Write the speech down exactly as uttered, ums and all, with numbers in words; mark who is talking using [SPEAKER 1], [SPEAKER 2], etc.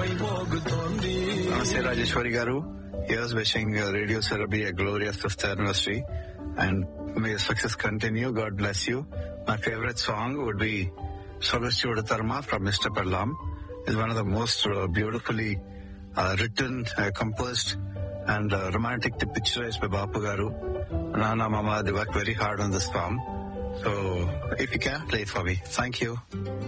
[SPEAKER 1] Namaste, Rajeshwari Garu. Here's wishing uh, Radio Surabhi a glorious fifth anniversary, and may your success continue. God bless you. My favorite song would be Sogasti Udatarma from Mister Pallam. It's one of the most uh, beautifully uh, written, uh, composed, and uh, romantic picturized by Bapu Garu. Nana Mama, they worked very hard on this song. So, if you can, play it for me. Thank you.